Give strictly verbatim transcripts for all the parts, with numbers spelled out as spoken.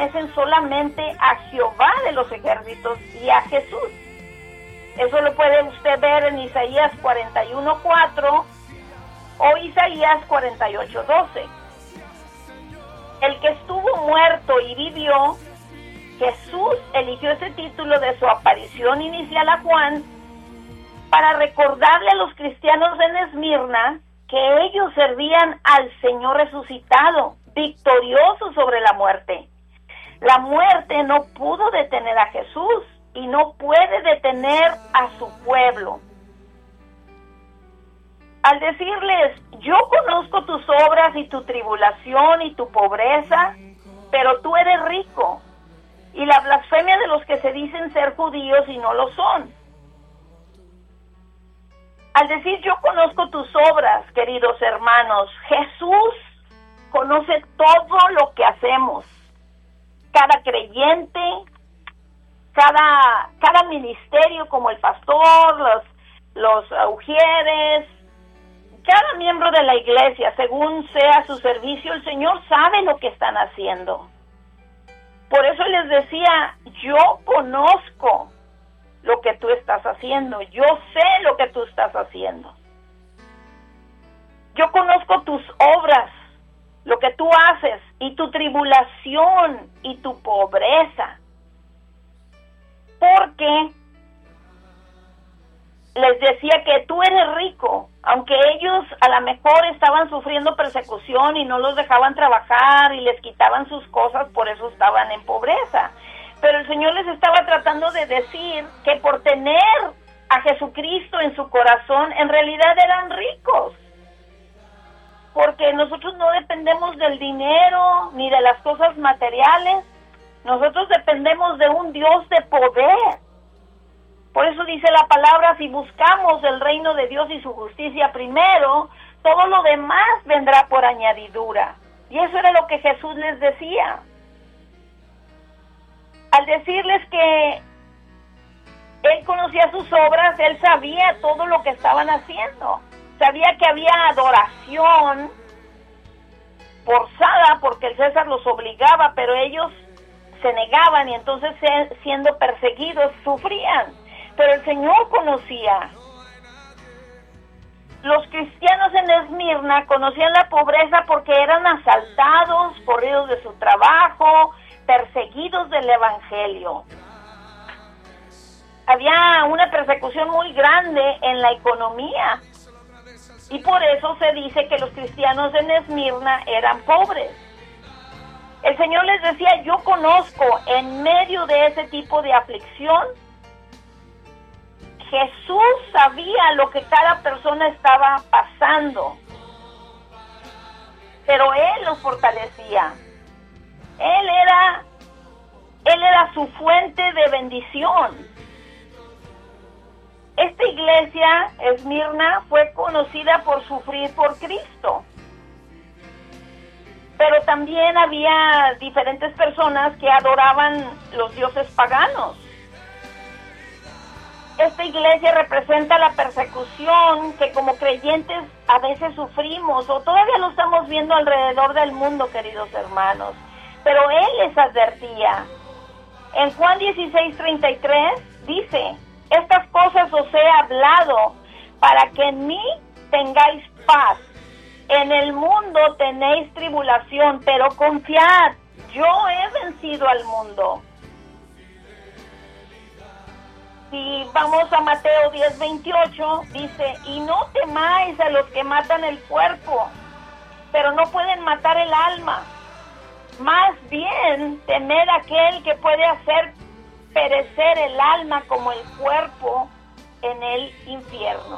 obedecen solamente a Jehová de los ejércitos y a Jesús. Eso lo puede usted ver en Isaías cuarenta y uno cuatro o Isaías cuarenta y ocho doce. El que estuvo muerto y vivió, Jesús eligió ese título de su aparición inicial a Juan para recordarle a los cristianos en Esmirna que ellos servían al Señor resucitado, victorioso sobre la muerte. La muerte no pudo detener a Jesús y no puede detener a su pueblo. Al decirles, yo conozco tus obras y tu tribulación y tu pobreza, pero tú eres rico, y la blasfemia de los que se dicen ser judíos y no lo son. Al decir yo conozco tus obras, queridos hermanos, Jesús conoce todo lo que hacemos. Cada creyente, cada, cada ministerio como el pastor, los, los ujieres, cada miembro de la iglesia, según sea su servicio, el Señor sabe lo que están haciendo. Por eso les decía, yo conozco lo que tú estás haciendo, yo sé lo que tú estás haciendo. Yo conozco tus obras, lo que tú haces, y tu tribulación y tu pobreza. Porque les decía que tú eres rico, aunque ellos a lo mejor estaban sufriendo persecución y no los dejaban trabajar y les quitaban sus cosas, por eso estaban en pobreza. Pero el Señor les estaba tratando de decir que por tener a Jesucristo en su corazón, en realidad eran ricos. Porque nosotros no dependemos del dinero ni de las cosas materiales. Nosotros dependemos de un Dios de poder. Por eso dice la palabra, si buscamos el reino de Dios y su justicia primero, todo lo demás vendrá por añadidura. Y eso era lo que Jesús les decía. Al decirles que Él conocía sus obras, Él sabía todo lo que estaban haciendo. Sabía que había adoración forzada porque el César los obligaba, pero ellos se negaban y entonces siendo perseguidos sufrían. Pero el Señor conocía. Los cristianos en Esmirna conocían la pobreza porque eran asaltados, corridos de su trabajo, perseguidos del evangelio. Había una persecución muy grande en la economía y por eso se dice que los cristianos en Esmirna eran pobres. El Señor les decía, yo conozco en medio de ese tipo de aflicción, Jesús sabía lo que cada persona estaba pasando, pero Él los fortalecía. Él era, Él era su fuente de bendición. Esta iglesia, Esmirna, fue conocida por sufrir por Cristo. Pero también había diferentes personas que adoraban los dioses paganos. Esta iglesia representa la persecución que como creyentes a veces sufrimos, o todavía lo estamos viendo alrededor del mundo, queridos hermanos. Pero Él les advertía. En Juan dieciséis treinta y tres dice, estas cosas os he hablado para que en mí tengáis paz. En el mundo tenéis tribulación, pero confiad, yo he vencido al mundo. Si vamos a Mateo diez veintiocho, dice, y no temáis a los que matan el cuerpo, pero no pueden matar el alma. Más bien, temed a aquel que puede hacer perecer el alma como el cuerpo en el infierno.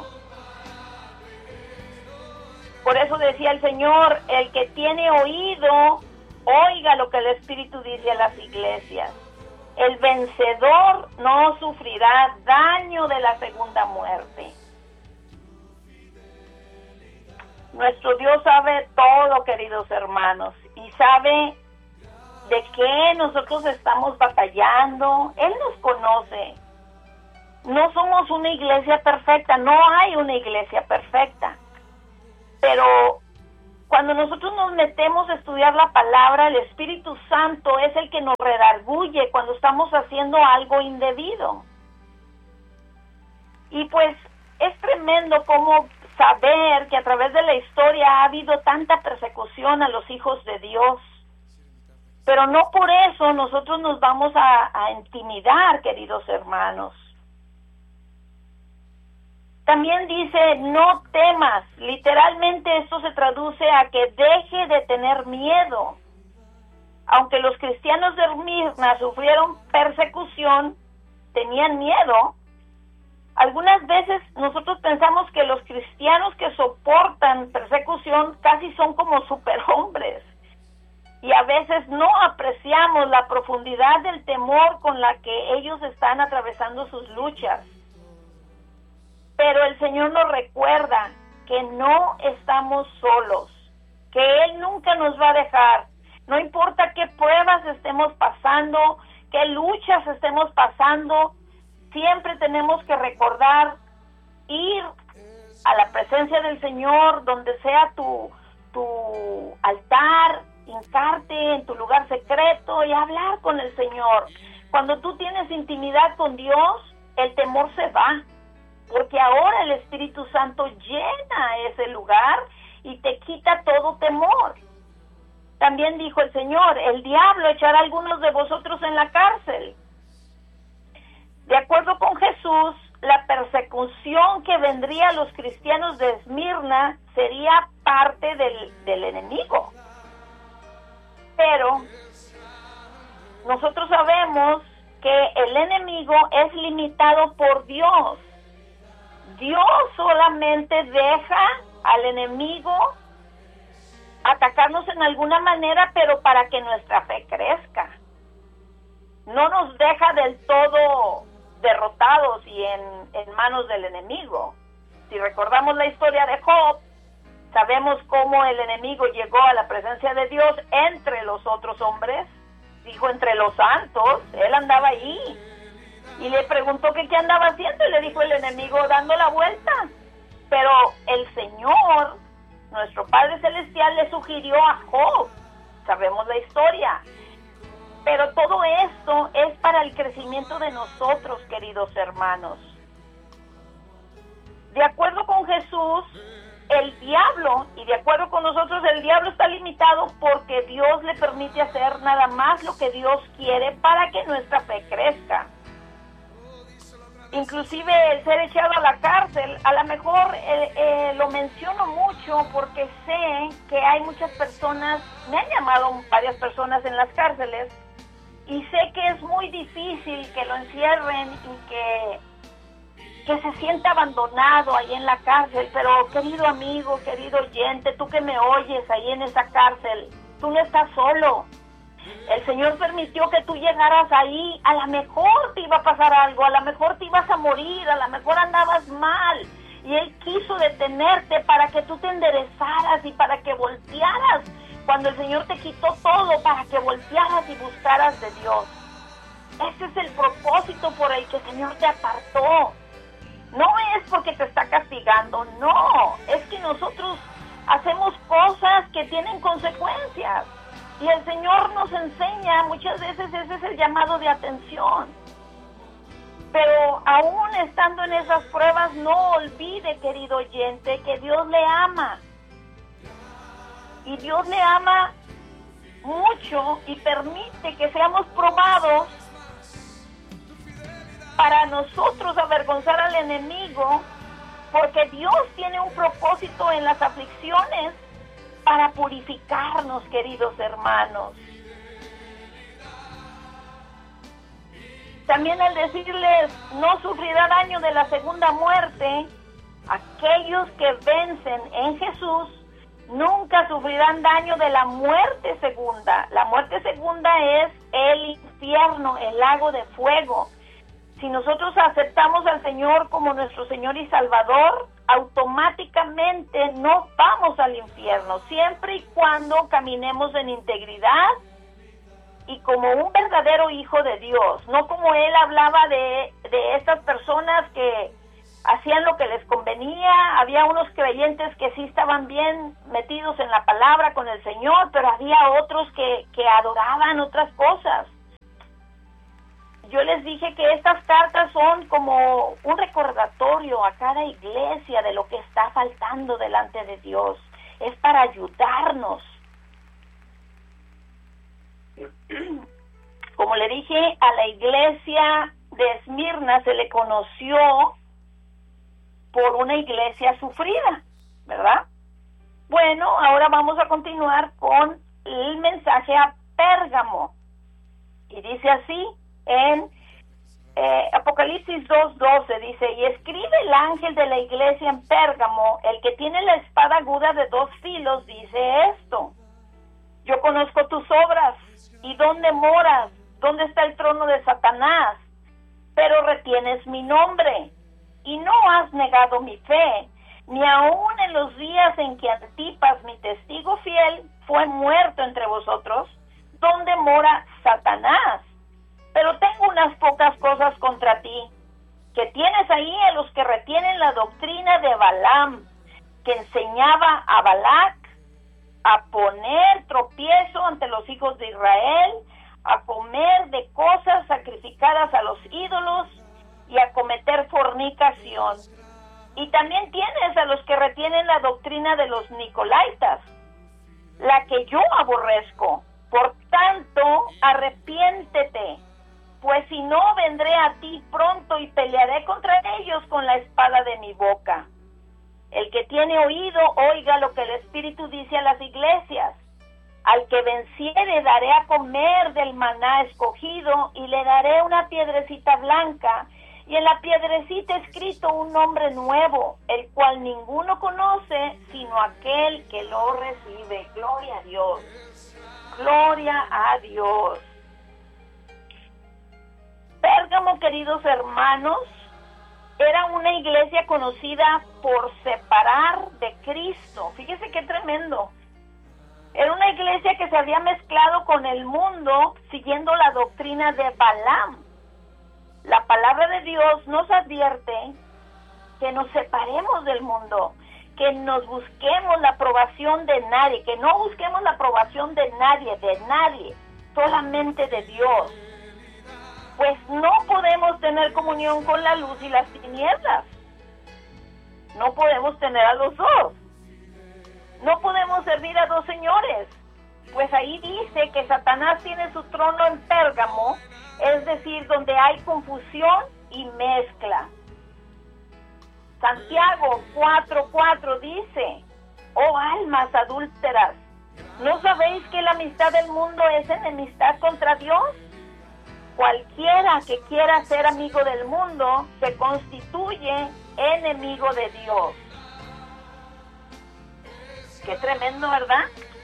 Por eso decía el Señor, el que tiene oído, oiga lo que el Espíritu dice a las iglesias. El vencedor no sufrirá daño de la segunda muerte. Nuestro Dios sabe todo, queridos hermanos, y sabe de qué nosotros estamos batallando. Él nos conoce. No somos una iglesia perfecta, no hay una iglesia perfecta, pero Cuando nosotros nos metemos a estudiar la palabra, el Espíritu Santo es el que nos redarguye cuando estamos haciendo algo indebido. Y pues es tremendo cómo saber que a través de la historia ha habido tanta persecución a los hijos de Dios. Pero no por eso nosotros nos vamos a, a intimidar, queridos hermanos. También dice, no temas. Literalmente esto se traduce a que deje de tener miedo. Aunque los cristianos de Esmirna sufrieron persecución, tenían miedo. Algunas veces nosotros pensamos que los cristianos que soportan persecución casi son como superhombres. Y a veces no apreciamos la profundidad del temor con la que ellos están atravesando sus luchas. Pero el Señor nos recuerda que no estamos solos, que Él nunca nos va a dejar. No importa qué pruebas estemos pasando, qué luchas estemos pasando, siempre tenemos que recordar ir a la presencia del Señor, donde sea tu, tu altar, hincarte en tu lugar secreto y hablar con el Señor. Cuando tú tienes intimidad con Dios, el temor se va. Porque ahora el Espíritu Santo llena ese lugar y te quita todo temor. También dijo el Señor, el diablo echará a algunos de vosotros en la cárcel. De acuerdo con Jesús, la persecución que vendría a los cristianos de Esmirna sería parte del, del enemigo. Pero nosotros sabemos que el enemigo es limitado por Dios. Dios solamente deja al enemigo atacarnos en alguna manera, pero para que nuestra fe crezca. No nos deja del todo derrotados y en, en manos del enemigo. Si recordamos la historia de Job, sabemos cómo el enemigo llegó a la presencia de Dios entre los otros hombres, dijo entre los santos, él andaba allí. Y le preguntó que qué andaba haciendo y le dijo el enemigo dando la vuelta. Pero el Señor, nuestro Padre Celestial, le sugirió a Job. Sabemos la historia. Pero todo esto es para el crecimiento de nosotros, queridos hermanos. De acuerdo con Jesús, el diablo, y de acuerdo con nosotros, el diablo está limitado porque Dios le permite hacer nada más lo que Dios quiere para que nuestra fe crezca. Inclusive el ser echado a la cárcel, a lo mejor eh, eh, lo menciono mucho porque sé que hay muchas personas, me han llamado varias personas en las cárceles, y sé que es muy difícil que lo encierren y que, que se sienta abandonado ahí en la cárcel. Pero querido amigo, querido oyente, tú que me oyes ahí en esa cárcel, tú no estás solo. El Señor permitió que tú llegaras ahí, a lo mejor te iba a pasar algo, a lo mejor te ibas a morir, a lo mejor andabas mal, y Él quiso detenerte para que tú te enderezaras y para que voltearas, cuando el Señor te quitó todo, para que voltearas y buscaras de Dios. Ese es el propósito por el que el Señor te apartó. No es porque te está castigando, no, es que nosotros hacemos cosas que tienen consecuencias. Y el Señor nos enseña, muchas veces ese es el llamado de atención. Pero aún estando en esas pruebas, no olvide, querido oyente, que Dios le ama. Y Dios le ama mucho y permite que seamos probados para nosotros avergonzar al enemigo, porque Dios tiene un propósito en las aflicciones para purificarnos, queridos hermanos. También al decirles, no sufrirá daño de la segunda muerte, aquellos que vencen en Jesús nunca sufrirán daño de la muerte segunda. La muerte segunda es el infierno, el lago de fuego. Si nosotros aceptamos al Señor como nuestro Señor y Salvador, automáticamente no vamos al infierno, siempre y cuando caminemos en integridad y como un verdadero hijo de Dios, no como Él hablaba de, de estas personas que hacían lo que les convenía. Había unos creyentes que sí estaban bien metidos en la palabra con el Señor, pero había otros que, que adoraban otras cosas. Yo les dije que estas cartas son como un recordatorio a cada iglesia de lo que está faltando delante de Dios. Es para ayudarnos. Como le dije, a la iglesia de Esmirna se le conoció por una iglesia sufrida, ¿verdad? Bueno, ahora vamos a continuar con el mensaje a Pérgamo. Y dice así en eh, Apocalipsis dos doce, dice: y escribe el ángel de la iglesia en Pérgamo, el que tiene la espada aguda de dos filos, dice esto: yo conozco tus obras y dónde moras, dónde está el trono de Satanás, pero retienes mi nombre y no has negado mi fe, ni aun en los días en que Antipas, mi testigo fiel, fue muerto entre vosotros, donde mora Satanás. Pero tengo unas pocas cosas contra ti, que tienes ahí a los que retienen la doctrina de Balaam, que enseñaba a Balac a poner tropiezo ante los hijos de Israel, a comer de cosas sacrificadas a los ídolos y a cometer fornicación. Y también tienes a los que retienen la doctrina de los Nicolaitas, la que yo aborrezco. Por tanto, arrepiéntete, pues si no, vendré a ti pronto y pelearé contra ellos con la espada de mi boca. El que tiene oído, oiga lo que el Espíritu dice a las iglesias. Al que venciere daré a comer del maná escogido, y le daré una piedrecita blanca, y en la piedrecita escrito un nombre nuevo, el cual ninguno conoce, sino aquel que lo recibe. Gloria a Dios. Gloria a Dios. Pérgamo, queridos hermanos, era una iglesia conocida por separar de Cristo. Fíjese qué tremendo. Era una iglesia que se había mezclado con el mundo siguiendo la doctrina de Balaam. La palabra de Dios nos advierte que nos separemos del mundo, que nos busquemos la aprobación de nadie, que no busquemos la aprobación de nadie, de nadie, solamente de Dios. Pues no podemos tener comunión con la luz y las tinieblas. No podemos tener a los dos. No podemos servir a dos señores. Pues ahí dice que Satanás tiene su trono en Pérgamo, es decir, donde hay confusión y mezcla. Santiago cuatro cuatro dice: oh almas adúlteras, ¿no sabéis que la amistad del mundo es enemistad contra Dios? Cualquiera que quiera ser amigo del mundo se constituye enemigo de Dios. Qué tremendo, ¿verdad?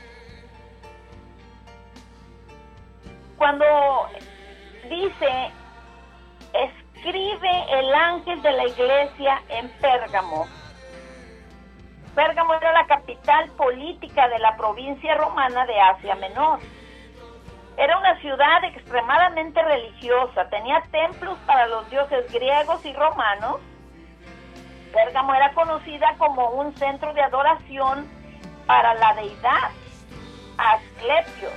Cuando dice: escribe el ángel de la iglesia en Pérgamo. Pérgamo era la capital política de la provincia romana de Asia Menor. Era una ciudad extremadamente religiosa, tenía templos para los dioses griegos y romanos. Pérgamo era conocida como un centro de adoración para la deidad Asclepios.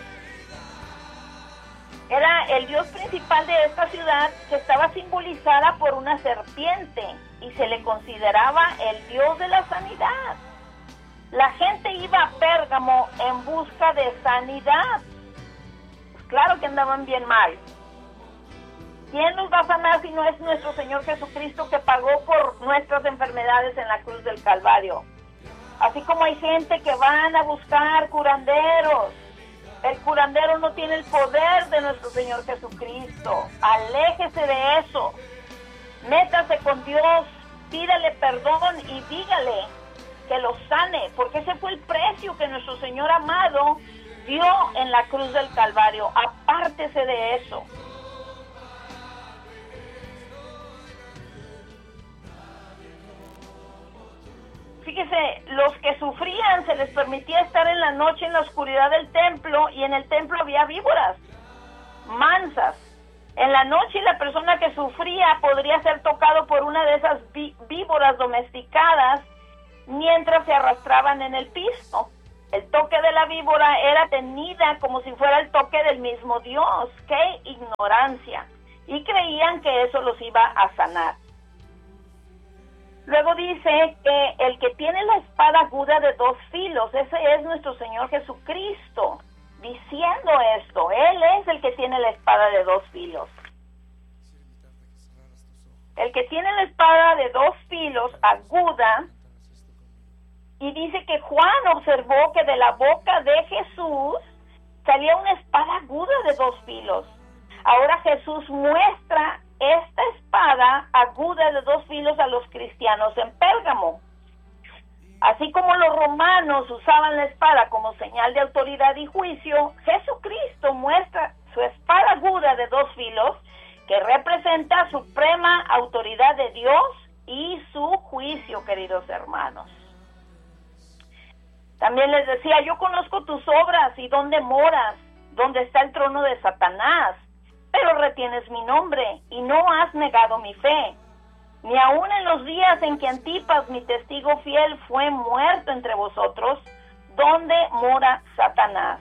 Era el dios principal de esta ciudad, que estaba simbolizada por una serpiente, y se le consideraba el dios de la sanidad. La gente iba a Pérgamo en busca de sanidad. Claro que andaban bien mal. ¿Quién nos va a sanar si no es nuestro Señor Jesucristo, que pagó por nuestras enfermedades en la cruz del Calvario? Así como hay gente que van a buscar curanderos, el curandero no tiene el poder de nuestro Señor Jesucristo. Aléjese de eso. Métase con Dios, pídale perdón y dígale que lo sane, porque ese fue el precio que nuestro Señor amado dio en la cruz del Calvario. Apártese de eso. Fíjese, los que sufrían se les permitía estar en la noche en la oscuridad del templo, y en el templo había víboras mansas. En la noche la persona que sufría podría ser tocado por una de esas ví- víboras domesticadas mientras se arrastraban en el piso. El toque de la víbora era tenida como si fuera el toque del mismo Dios. ¡Qué ignorancia! Y creían que eso los iba a sanar. Luego dice que el que tiene la espada aguda de dos filos, ese es nuestro Señor Jesucristo, diciendo esto. Él es el que tiene la espada de dos filos. El que tiene la espada de dos filos aguda, y dice que Juan observó que de la boca de Jesús salía una espada aguda de dos filos. Ahora Jesús muestra esta espada aguda de dos filos a los cristianos en Pérgamo. Así como los romanos usaban la espada como señal de autoridad y juicio, Jesucristo muestra su espada aguda de dos filos, que representa suprema autoridad de Dios y su juicio, queridos hermanos. También les decía, yo conozco tus obras y dónde moras, dónde está el trono de Satanás, pero retienes mi nombre y no has negado mi fe. Ni aun en los días en que Antipas, mi testigo fiel, fue muerto entre vosotros, ¿dónde mora Satanás?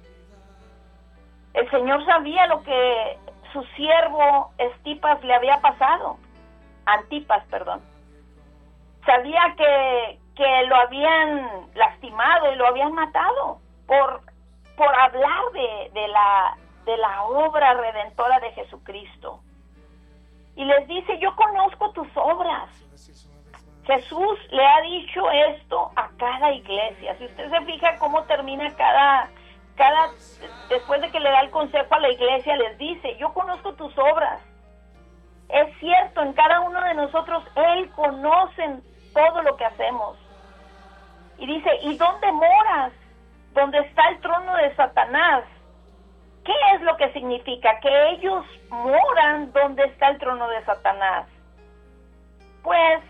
El Señor sabía lo que su siervo Estipas le había pasado, Antipas, perdón. Sabía que, que lo habían lastimado y lo habían matado por, por hablar de, de, la, de la obra redentora de Jesucristo. Y les dice, yo conozco tus obras. Jesús le ha dicho esto a cada iglesia. Si usted se fija cómo termina cada, cada, después de que le da el consejo a la iglesia, les dice, yo conozco tus obras. Es cierto, en cada uno de nosotros, Él conoce todo lo que hacemos. Y dice, ¿y dónde moras? ¿Dónde está el trono de Satanás? ¿Qué es lo que significa? Que ellos moran donde está el trono de Satanás. Pues,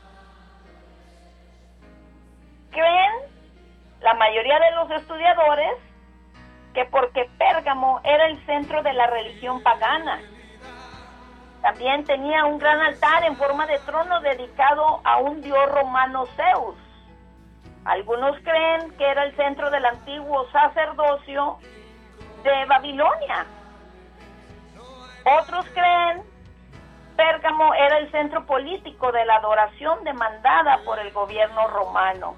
creen la mayoría de los estudiadores que porque Pérgamo era el centro de la religión pagana. También tenía un gran altar en forma de trono dedicado a un dios romano, Zeus. Algunos creen que era el centro del antiguo sacerdocio de Babilonia. Otros creen Pérgamo era el centro político de la adoración demandada por el gobierno romano.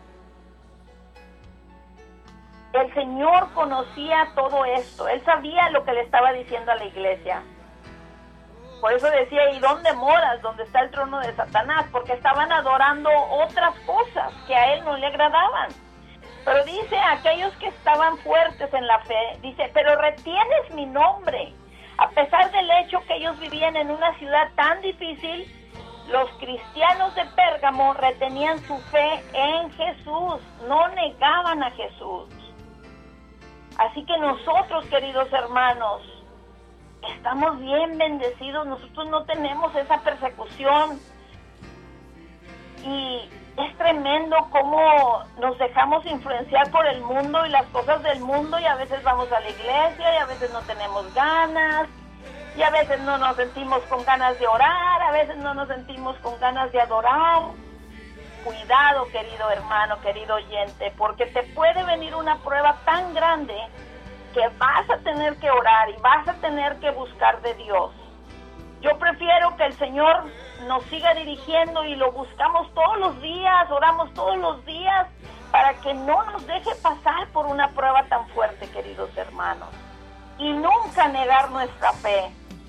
El Señor conocía todo esto. Él sabía lo que le estaba diciendo a la iglesia. Por eso decía, ¿y dónde moras? ¿Dónde está el trono de Satanás? Porque estaban adorando otras cosas que a él no le agradaban. Pero dice, aquellos que estaban fuertes en la fe, dice, pero retienes mi nombre. A pesar del hecho que ellos vivían en una ciudad tan difícil, los cristianos de Pérgamo retenían su fe en Jesús, no negaban a Jesús. Así que nosotros, queridos hermanos, estamos bien bendecidos, nosotros no tenemos esa persecución. Y es tremendo cómo nos dejamos influenciar por el mundo y las cosas del mundo, y a veces vamos a la iglesia y a veces no tenemos ganas, y a veces no nos sentimos con ganas de orar, a veces no nos sentimos con ganas de adorar. Cuidado, querido hermano, querido oyente, porque te puede venir una prueba tan grande que vas a tener que orar y vas a tener que buscar de Dios. Yo prefiero que el Señor nos siga dirigiendo y lo buscamos todos los días, oramos todos los días, para que no nos deje pasar por una prueba tan fuerte, queridos hermanos, y nunca negar nuestra fe.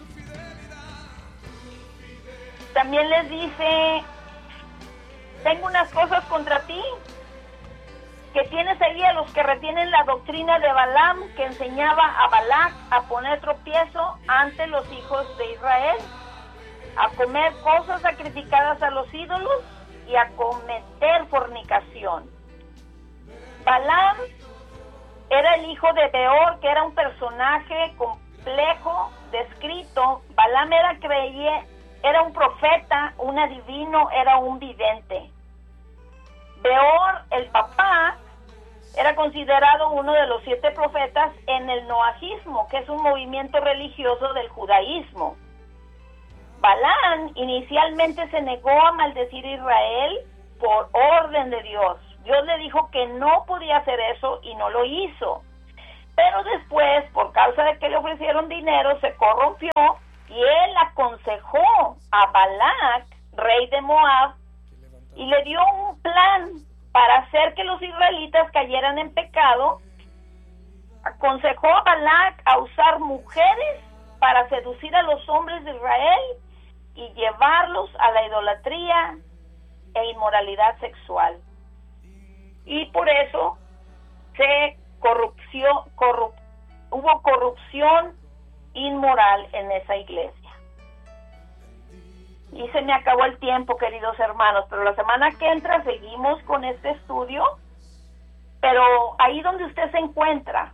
También les dice, tengo unas cosas contra ti, que tienes ahí a los que retienen la doctrina de Balaam, que enseñaba a Balac a poner tropiezo ante los hijos de Israel, a comer cosas sacrificadas a los ídolos y a cometer fornicación. Balaam era el hijo de Beor, que era un personaje complejo, descrito. Balaam era creyente, era un profeta, un adivino, era un vidente. Beor, el papá, era considerado uno de los siete profetas en el noajismo, que es un movimiento religioso del judaísmo. Balaam inicialmente se negó a maldecir a Israel por orden de Dios. Dios le dijo que no podía hacer eso y no lo hizo. Pero después, por causa de que le ofrecieron dinero, se corrompió y él aconsejó a Balac, rey de Moab, y le dio un plan para hacer que los israelitas cayeran en pecado. Aconsejó a Balac a usar mujeres para seducir a los hombres de Israel y llevarlos a la idolatría e inmoralidad sexual. Y por eso se corrupción, corrup, hubo corrupción inmoral en esa iglesia. Y se me acabó el tiempo, queridos hermanos, pero la semana que entra seguimos con este estudio. Pero ahí donde usted se encuentra,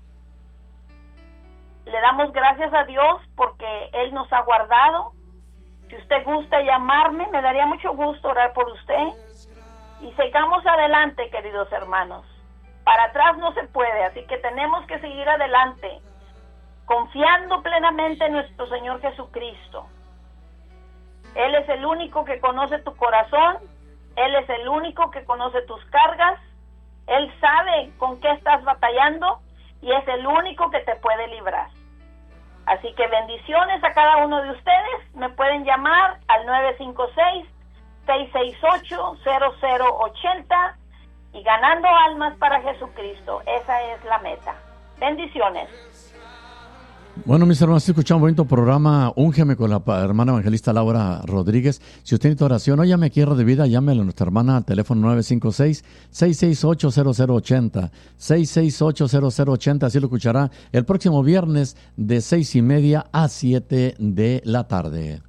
le damos gracias a Dios porque Él nos ha guardado. Si usted gusta llamarme, me daría mucho gusto orar por usted. Y sigamos adelante, queridos hermanos. Para atrás no se puede, así que tenemos que seguir adelante, confiando plenamente en nuestro Señor Jesucristo. Él es el único que conoce tu corazón, Él es el único que conoce tus cargas, Él sabe con qué estás batallando y es el único que te puede librar. Así que bendiciones a cada uno de ustedes. Me pueden llamar al nueve cinco seis, seis seis ocho, cero cero ocho cero y ganando almas para Jesucristo. Esa es la meta. Bendiciones. Bueno, mis hermanos, escuchamos un bonito programa. Úngeme con la hermana evangelista Laura Rodríguez. Si usted necesita oración o llame aquí a Radio Vida, llámele a nuestra hermana al teléfono nueve cinco seis, seis seis ocho, cero cero ocho cero, seis seis ocho, cero cero ocho cero. Así lo escuchará el próximo viernes de seis y media a siete de la tarde.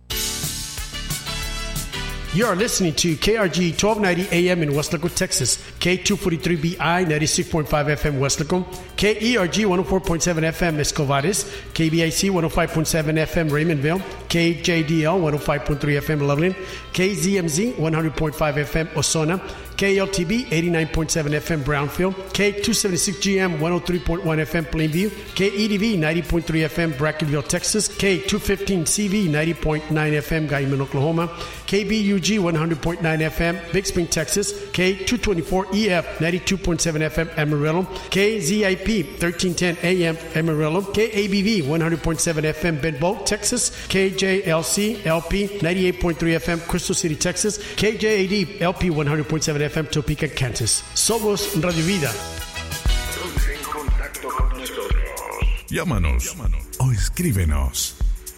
You are listening to K R G twelve ninety A M in Weslaco, Texas, K two forty-three B I ninety-six point five F M Weslaco, K E R G one oh four point seven F M Escovares, K B I C one oh five point seven F M Raymondville, K J D L one oh five point three F M Loveland, K Z M Z one hundred point five F M Osona, K L T B eighty-nine point seven F M Brownfield, K two seventy-six G M one oh three point one F M Plainview, K E D V ninety point three F M Brackenville, Texas, K two fifteen C V ninety point nine F M Guyman, Oklahoma, K B U G one hundred point nine F M Big Spring, Texas, K two twenty-four E F ninety-two point seven F M Amarillo, K Z I P thirteen ten A M Amarillo, K A B V one hundred point seven F M Benbow, Texas, K J L C L P ninety-eight point three F M Crystal City, Texas, K J A D L P one hundred point seven F M Topeka, Kansas. Somos Radio Vida. Ponte en contacto con nosotros. Llámanos, Llámanos o escríbenos.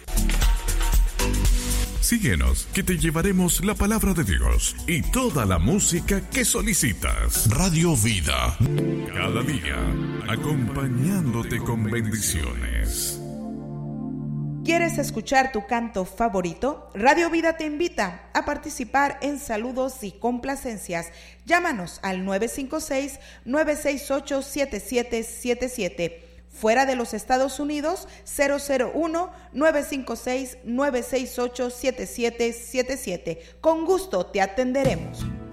Síguenos, que te llevaremos la palabra de Dios y toda la música que solicitas. Radio Vida, cada día, acompañándote con bendiciones. ¿Quieres escuchar tu canto favorito? Radio Vida te invita a participar en saludos y complacencias. Llámanos al nueve cinco seis, nueve seis ocho, siete siete siete siete. Fuera de los Estados Unidos, cero cero uno, nueve cinco seis, nueve seis ocho, siete siete siete siete. Con gusto te atenderemos.